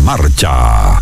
marcha.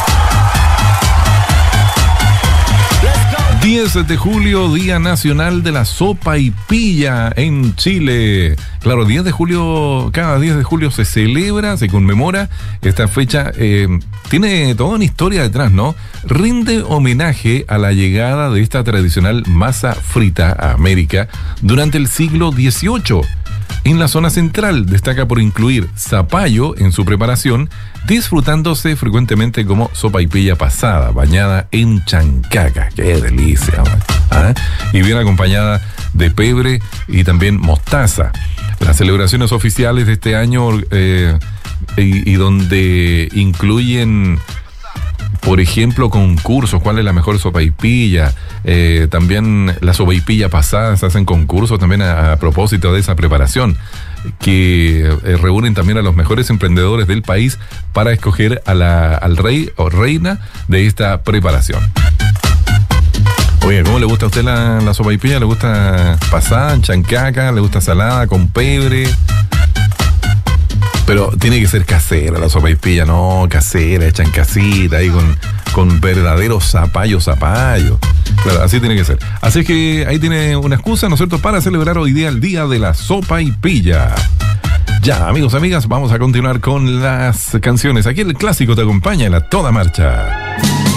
10 de julio, Día Nacional de la Sopaipilla en Chile. Claro, 10 de julio, cada 10 de julio se celebra, se conmemora esta fecha. Tiene toda una historia detrás, ¿no? Rinde homenaje a la llegada de esta tradicional masa frita a América durante el siglo XVIII. En la zona central destaca por incluir zapallo en su preparación, disfrutándose frecuentemente como sopaipilla pasada, bañada en chancaca. ¡Qué delicia! ¿Ah? Y bien acompañada de pebre y también mostaza. Las celebraciones oficiales de este año y donde incluyen, por ejemplo, concursos, cuál es la mejor sopaipilla, también la sopaipilla pasada, se hacen concursos también a propósito de esa preparación, que reúnen también a los mejores emprendedores del país para escoger al rey o reina de esta preparación. Oye, ¿cómo le gusta a usted la sopaipilla? ¿Le gusta pasada, en chancaca? ¿Le gusta salada, con pebre? Pero tiene que ser casera la sopaipilla, no casera, hecha en casita, ahí con verdadero zapallo. Claro, así tiene que ser. Así que ahí tiene una excusa, ¿no es cierto?, para celebrar hoy día el Día de la Sopaipilla. Ya, amigos, amigas, vamos a continuar con las canciones. Aquí el clásico te acompaña en A Toda Marcha.